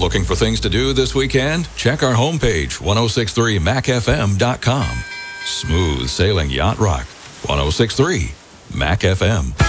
Looking for things to do this weekend? Check our homepage, 1063macfm.com. Smooth sailing yacht rock, 1063 Mac FM.